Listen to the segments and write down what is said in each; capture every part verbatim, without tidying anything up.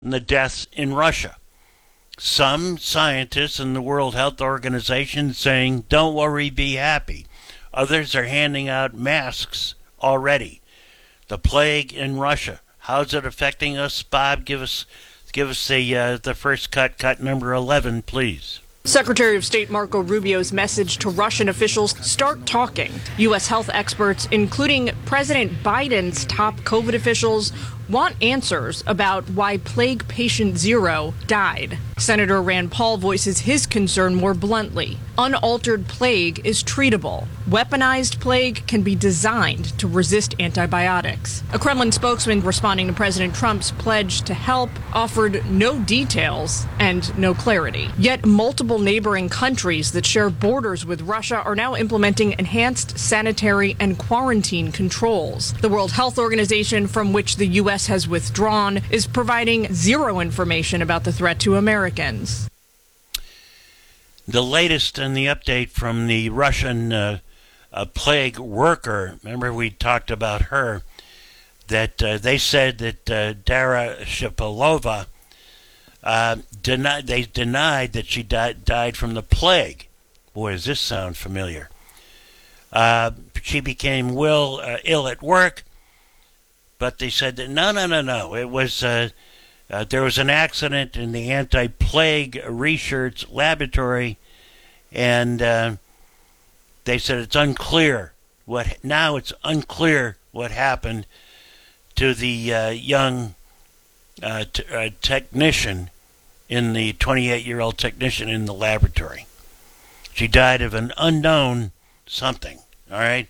and the deaths in Russia. Some scientists in the World Health Organization saying, don't worry, be happy. Others are handing out masks already. The plague in Russia. How's it affecting us, Bob? Give us give us the, uh, the first cut, cut number eleven, please. Secretary of State Marco Rubio's message to Russian officials: start talking. U S health experts, including President Biden's top COVID officials, want answers about why plague patient zero died. Senator Rand Paul voices his concern more bluntly. Unaltered plague is treatable. Weaponized plague can be designed to resist antibiotics. A Kremlin spokesman responding to President Trump's pledge to help offered no details and no clarity. Yet multiple neighboring countries that share borders with Russia are now implementing enhanced sanitary and quarantine controls. The World Health Organization, from which the U S has withdrawn, is providing zero information about the threat to Americans. The latest and the update from the Russian uh, uh, plague worker, remember we talked about her, that uh, they said that uh, Dara Shipilova, uh, denied, they denied that she died, died from the plague. Boy, does this sound familiar. Uh, she became will, uh, ill at work, but they said that no, no, no, no. It was uh, uh, there was an accident in the anti-plague research laboratory, and uh, they said it's unclear what. Now it's unclear what happened to the uh, young uh, t- uh, technician, in the twenty-eight-year-old technician in the laboratory. She died of an unknown something. All right.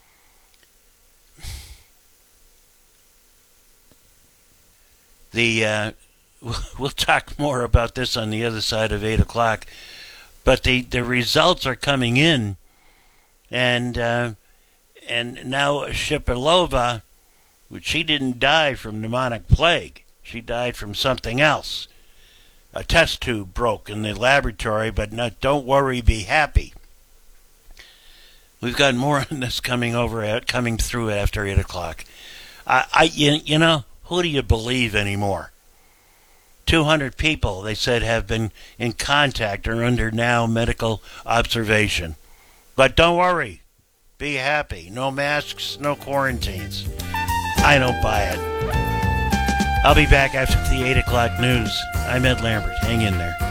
The uh, we'll talk more about this on the other side of eight o'clock, but the, the results are coming in, and uh, and now Shipilova, she didn't die from pneumonic plague. She died from something else. A test tube broke in the laboratory, but not, don't worry, be happy. We've got more on this coming over, coming through after eight o'clock. I, I you, you know. Who do you believe anymore? two hundred people, they said, have been in contact or under now medical observation. But don't worry. Be happy. No masks, no quarantines. I don't buy it. I'll be back after the eight o'clock news. I'm Ed Lambert. Hang in there.